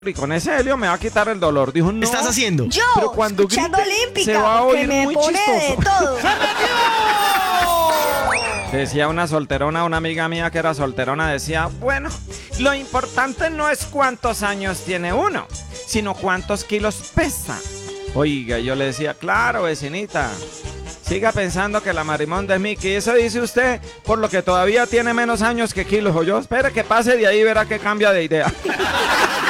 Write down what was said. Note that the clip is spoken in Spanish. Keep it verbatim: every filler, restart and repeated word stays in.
y con ese helio me va a quitar el dolor. Dijo, no. ¿Qué estás haciendo? Yo, Pero cuando escuchando grite, Olímpica, se va a porque oír me muy pone de chistoso. todo. Decía una solterona, una amiga mía que era solterona, decía, bueno, lo importante no es cuántos años tiene uno, sino cuántos kilos pesa. Oiga, yo le decía, claro, vecinita, siga pensando que la Marimonda es Mickey. Eso dice usted por lo que todavía tiene menos años que kilos. O yo, espere que pase de ahí y verá que cambia de idea.